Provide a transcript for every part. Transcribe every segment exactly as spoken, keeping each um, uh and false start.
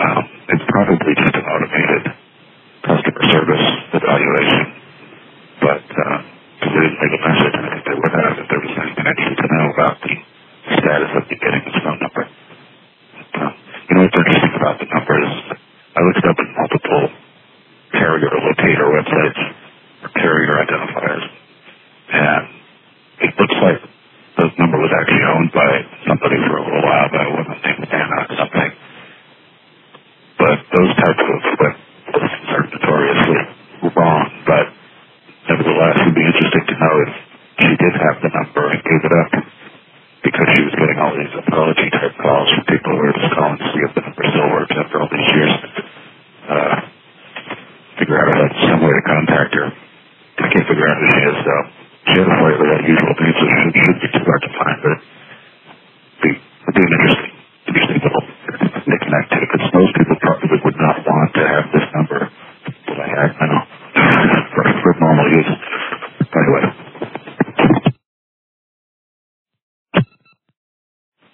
Um, it's probably just an automated customer service evaluation, but uh, they didn't leave a message, and I think they would have if there was anything I needed to know about the status of the getting his phone number. Uh, you know what's interesting about the number is I looked up in multiple carrier locator websites or carrier identifiers, and it looks like the number was actually owned by somebody for a little while, by a woman named Anna or something. But those types of web listings are notoriously wrong, but nevertheless, it would be interesting to know if she did have the number and gave it up because she was getting all these apology-type calls from people who were just calling to see if the number still works after all these years. Uh, figure out uh, some way to contact her. I can't figure out who she is, though. She had a slightly unusual name, so it shouldn't, shouldn't be too hard to find, but it'd be, it'd be an interesting, interesting little knick-knack too, because most people probably would not want to have this number that I have now for, for normal use. Anyway.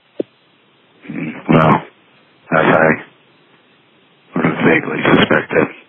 Well, as I vaguely suspected,